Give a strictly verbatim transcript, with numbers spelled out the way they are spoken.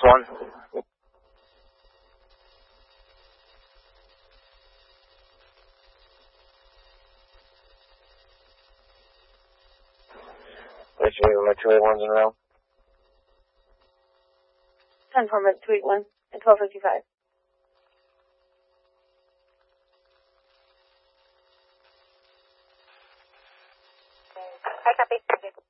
one. Wait, you leaving my two eight ones in a row? ten four minutes, two eight one, and twelve fifty-five. I copy.